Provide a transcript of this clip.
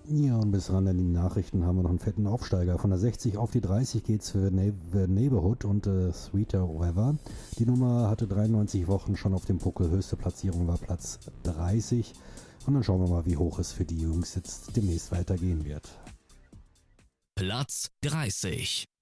Ja, und bis ran an die Nachrichten haben wir noch einen fetten Aufsteiger. Von der 60 auf die 30 geht's für The Neighborhood und Sweeter Weather. Die Nummer hatte 93 Wochen schon auf dem Puckel. Höchste Platzierung war Platz 30. Und dann schauen wir mal, wie hoch es für die Jungs jetzt demnächst weitergehen wird. Platz 30.